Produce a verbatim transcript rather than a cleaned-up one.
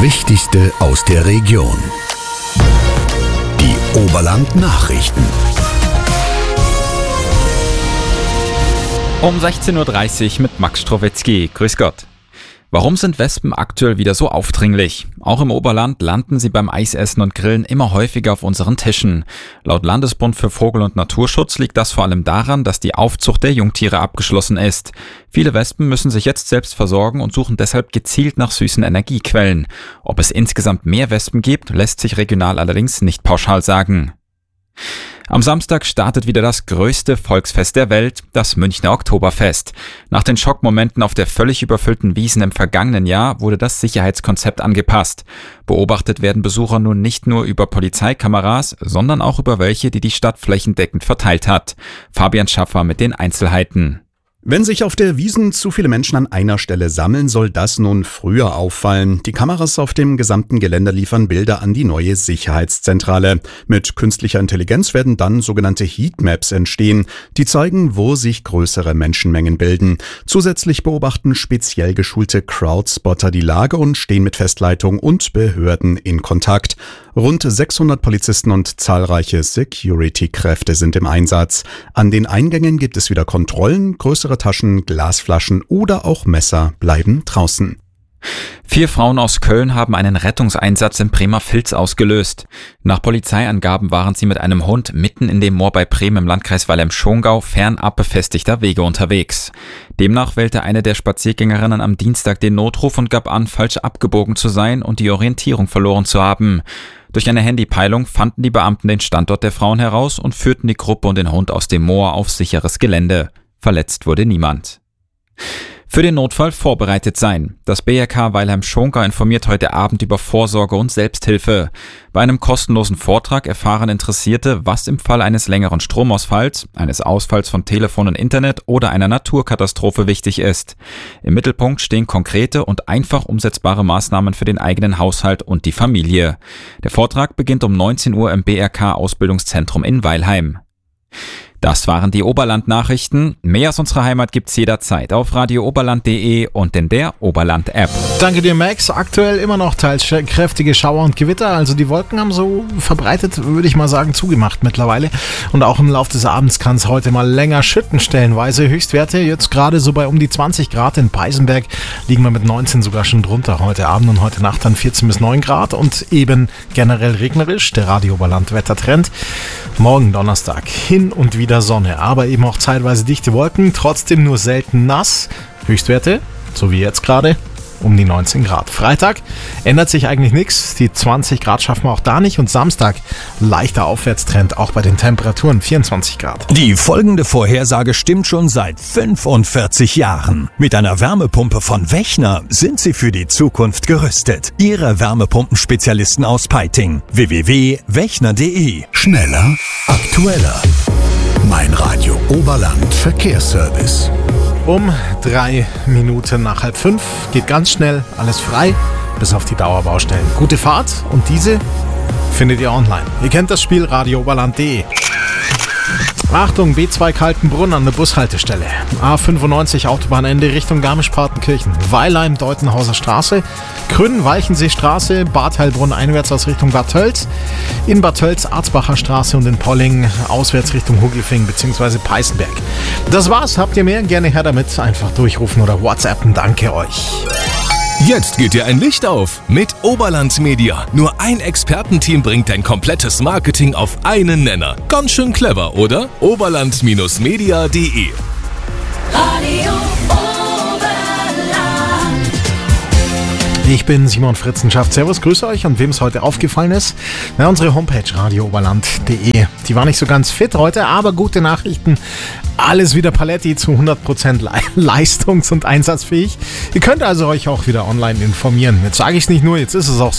Wichtigste aus der Region. Die Oberland-Nachrichten. Um sechzehn Uhr dreißig mit Max Strowetzky. Grüß Gott. Warum sind Wespen aktuell wieder so aufdringlich? Auch im Oberland landen sie beim Eisessen und Grillen immer häufiger auf unseren Tischen. Laut Landesbund für Vogel- und Naturschutz liegt das vor allem daran, dass die Aufzucht der Jungtiere abgeschlossen ist. Viele Wespen müssen sich jetzt selbst versorgen und suchen deshalb gezielt nach süßen Energiequellen. Ob es insgesamt mehr Wespen gibt, lässt sich regional allerdings nicht pauschal sagen. Am Samstag startet wieder das größte Volksfest der Welt, das Münchner Oktoberfest. Nach den Schockmomenten auf der völlig überfüllten Wiesn im vergangenen Jahr wurde das Sicherheitskonzept angepasst. Beobachtet werden Besucher nun nicht nur über Polizeikameras, sondern auch über welche, die die Stadt flächendeckend verteilt hat. Fabian Schaffer mit den Einzelheiten. Wenn sich auf der Wiesn zu viele Menschen an einer Stelle sammeln, soll das nun früher auffallen. Die Kameras auf dem gesamten Gelände liefern Bilder an die neue Sicherheitszentrale. Mit künstlicher Intelligenz werden dann sogenannte Heatmaps entstehen, die zeigen, wo sich größere Menschenmengen bilden. Zusätzlich beobachten speziell geschulte Crowdspotter die Lage und stehen mit Festleitung und Behörden in Kontakt. Rund sechshundert Polizisten und zahlreiche Security-Kräfte sind im Einsatz. An den Eingängen gibt es wieder Kontrollen, größere Taschen, Glasflaschen oder auch Messer bleiben draußen. Vier Frauen aus Köln haben einen Rettungseinsatz in Bremervils ausgelöst. Nach Polizeiangaben waren sie mit einem Hund mitten in dem Moor bei Bremen im Landkreis Weilheim-Schongau fernab befestigter Wege unterwegs. Demnach wählte eine der Spaziergängerinnen am Dienstag den Notruf und gab an, falsch abgebogen zu sein und die Orientierung verloren zu haben. Durch eine Handypeilung fanden die Beamten den Standort der Frauen heraus und führten die Gruppe und den Hund aus dem Moor auf sicheres Gelände. Verletzt wurde niemand. Für den Notfall vorbereitet sein. Das B R K Weilheim-Schongau informiert heute Abend über Vorsorge und Selbsthilfe. Bei einem kostenlosen Vortrag erfahren Interessierte, was im Fall eines längeren Stromausfalls, eines Ausfalls von Telefon und Internet oder einer Naturkatastrophe wichtig ist. Im Mittelpunkt stehen konkrete und einfach umsetzbare Maßnahmen für den eigenen Haushalt und die Familie. Der Vortrag beginnt um neunzehn Uhr im B R K-Ausbildungszentrum in Weilheim. Das waren die Oberland-Nachrichten. Mehr aus unserer Heimat gibt's jederzeit auf radio oberland punkt de und in der Oberland-App. Danke dir, Max. Aktuell immer noch teils kräftige Schauer und Gewitter. Also die Wolken haben so verbreitet, würde ich mal sagen, zugemacht mittlerweile. Und auch im Laufe des Abends kann es heute mal länger schütten stellenweise. Höchstwerte jetzt gerade so bei um die zwanzig Grad. In Peißenberg liegen wir mit neunzehn sogar schon drunter. Heute Abend und heute Nacht dann vierzehn bis neun Grad und eben generell regnerisch. Der Radio Oberland Wettertrend. Morgen Donnerstag hin und wieder Sonne, aber eben auch zeitweise dichte Wolken, trotzdem nur selten nass. Höchstwerte, so wie jetzt gerade, um die neunzehn Grad. Freitag ändert sich eigentlich nichts, die zwanzig Grad schaffen wir auch da nicht und Samstag leichter Aufwärtstrend, auch bei den Temperaturen vierundzwanzig Grad. Die folgende Vorhersage stimmt schon seit fünfundvierzig Jahren. Mit einer Wärmepumpe von Wechner sind Sie für die Zukunft gerüstet. Ihre Wärmepumpenspezialisten aus Peiting. w w w punkt wechner punkt de. Schneller, aktueller. Mein Radio Oberland Verkehrsservice. Um drei Minuten nach halb fünf geht ganz schnell alles frei, bis auf die Dauerbaustellen. Gute Fahrt und diese findet ihr online. Ihr kennt das Spiel radio oberland punkt de. Achtung, B zwei Kaltenbrunn an der Bushaltestelle. A fünfundneunzig Autobahnende Richtung Garmisch-Partenkirchen. Weilheim Deutenhauser Straße. Grün-Walchensee Straße. Bad Heilbrunn einwärts aus Richtung Bad Tölz. In Bad Tölz Arzbacher Straße und in Polling auswärts Richtung Hugelfing bzw. Peißenberg. Das war's. Habt ihr mehr? Gerne her damit. Einfach durchrufen oder WhatsAppen. Danke euch. Jetzt geht dir ein Licht auf mit Oberland Media. Nur ein Expertenteam bringt dein komplettes Marketing auf einen Nenner. Ganz schön clever, oder? oberland Media punkt de Radio Oberland. Ich bin Simon Fritzenschaft. Servus, grüße euch und wem es heute aufgefallen ist. Na, unsere Homepage radio oberland punkt de. Die war nicht so ganz fit heute, aber gute Nachrichten. Alles wieder Paletti zu hundert Prozent leistungs- und einsatzfähig. Ihr könnt also euch auch wieder online informieren. Jetzt sage ich es nicht nur, jetzt ist es auch so.